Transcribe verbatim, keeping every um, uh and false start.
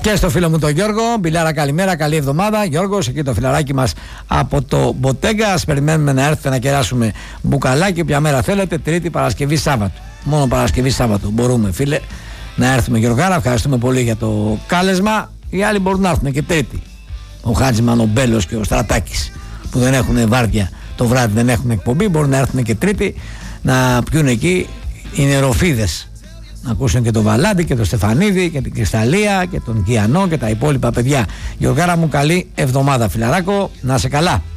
Και στο φίλο μου τον Γιώργο, Μπιλάρα, καλημέρα, καλή εβδομάδα. Γιώργος, εκεί το φιλαράκι μας από το Μποτέγκα. Ας περιμένουμε να έρθετε να κεράσουμε μπουκαλάκι, όποια μέρα θέλετε, Τρίτη, Παρασκευή, Σάββατο. Μόνο Παρασκευή, Σάββατο μπορούμε, φίλε, να έρθουμε, Γιωργάρα. Ευχαριστούμε πολύ για το κάλεσμα. Οι άλλοι μπορούν να έρθουν και Τρίτη. Ο Χάτζημαν, ο Μπέλος και ο Στρατάκης, που δεν έχουν βάρδια το βράδυ, δεν έχουν εκπομπή, μπορούν να έρθουν και Τρίτη να πιούν εκεί οι νεροφίδες. Να ακούσουν και τον Βαλάντη και τον Στεφανίδη και την Κρυσταλλία και τον Κιανό και τα υπόλοιπα παιδιά. Γιωργάρα μου, καλή εβδομάδα, φιλαράκο, να είσαι καλά.